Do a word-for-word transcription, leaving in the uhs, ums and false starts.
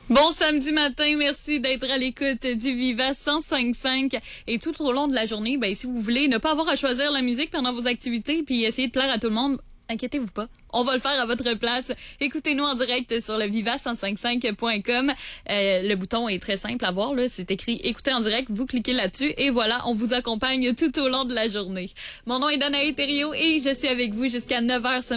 Bon samedi matin, merci d'être à l'écoute du Viva cent cinq cinq. Et tout au long de la journée, ben si vous voulez ne pas avoir à choisir la musique pendant vos activités puis essayer de plaire à tout le monde, inquiétez-vous pas, on va le faire à votre place. Écoutez-nous en direct sur le viva cent cinquante-cinq point com. Euh, le bouton est très simple à voir, là. C'est écrit « Écoutez en direct », vous cliquez là-dessus et voilà, on vous accompagne tout au long de la journée. Mon nom est Danae Thériault et je suis avec vous jusqu'à neuf heures ce